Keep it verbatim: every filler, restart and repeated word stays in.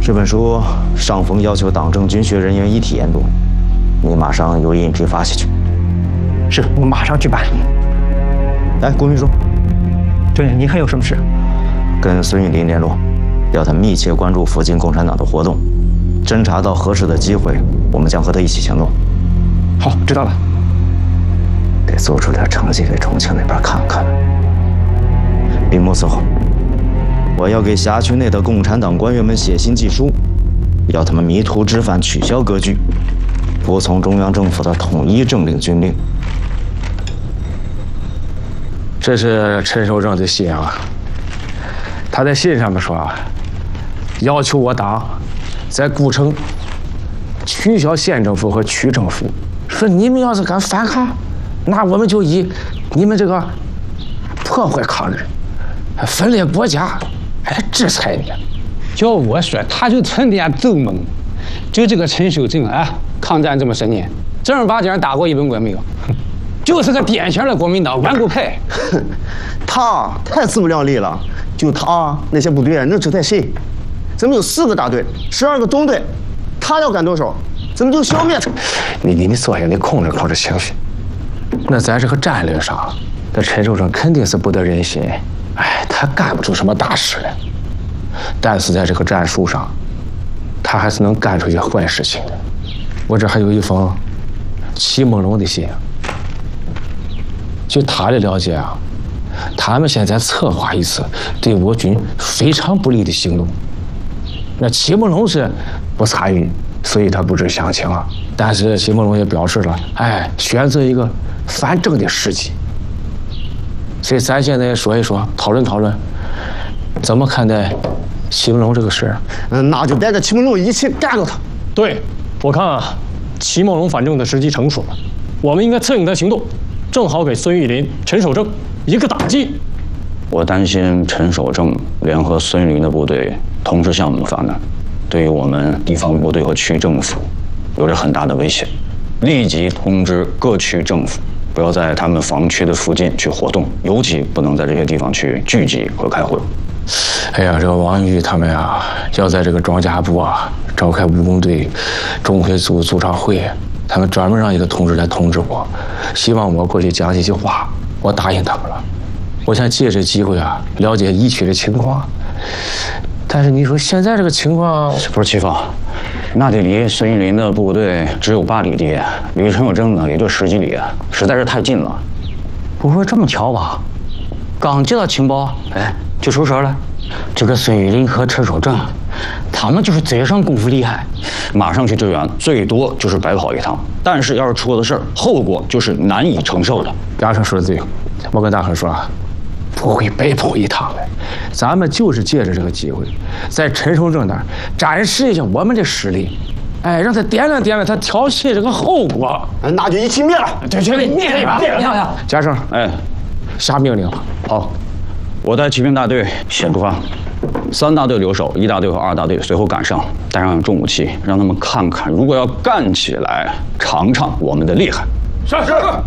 这本书上峰要求党政军学人员一体研读，你马上由印批发下去。 是，我马上去办。 哎，郭秘书， 对，您还有什么事？ 跟孙玉林联络，要他密切关注附近共产党的活动，侦查到合适的机会，我们将和他一起行动。 好，知道了。 得做出点成绩给重庆那边看看。闭幕伺候，我要给辖区内的共产党官员们写信寄书，要他们迷途知返，取消割据，服从中央政府的统一政令军令。 这是陈守正的信啊，他在信上面说啊，要求我党在古城取消县政府和区政府，说你们要是敢反抗，那我们就以你们这个破坏抗日、分裂国家来制裁你。 叫我说，他就成天奏猛，就这个陈守正啊，抗战这么十年，正儿八经打过一本过没有？就是个典型的国民党顽固派。 他太自不量力了，就他那些部队能指待谁？咱们有四个大队，十二个中队，他要干多少，咱们就消灭他。 你你你坐下，你控制控制情绪。那在这个战略上，这陈守正肯定是不得人心，哎，他干不出什么大事来。但是在这个战术上，他还是能干出一些坏事情的。我这还有一封齐梦龙的信。据他的了解啊，他们现在策划一次对我军非常不利的行动。那齐梦龙是不参与，所以他不知详情啊。但是齐梦龙也表示了，哎，选择一个反正的时机。所以咱现在说一说，讨论讨论，怎么看待齐梦龙这个事？ 嗯，那就带着齐梦龙一起干掉他。 对，我看啊，齐梦龙反正的时机成熟了，我们应该策应他行动。正好给孙玉林、陈守正一个打击。 我担心陈守正联合孙玉林的部队同时向我们发难，对于我们地方部队和区政府有着很大的威胁。立即通知各区政府，不要在他们防区的附近去活动，尤其不能在这些地方去聚集和开会。 哎呀，这个王玉他们啊，要在这个庄稼部啊召开武工队中会组组长会。他们专门让一个同志来通知我，希望我过去讲几句话。我答应他们了。我想借这机会啊，了解疫区的情况。但是你说现在这个情况， 不是齐峰，那得离孙玉林的部队只有八里地，离陈守正呢也就十几里，实在是太近了。 不过这么巧吧，刚接到情报，哎，就出事了。这个孙玉林和陈守正，他们就是嘴上功夫厉害， 马上去支援，最多就是白跑一趟。但是要是出了事儿，后果就是难以承受的。 大声说的对，我跟大伙说啊，不会白跑一趟的。咱们就是借着这个机会，在陈守正那儿展示一下我们的实力，哎，让他掂量掂量他挑衅这个后果。 那就一起灭了。 对，绝对灭了吧！ 灭了！ 嘉盛， 哎， 下命令。 好。我带骑兵大队先出发，三大队留守，一大队和二大队随后赶上，带上重武器，让他们看看，如果要干起来，尝尝我们的厉害。 是是。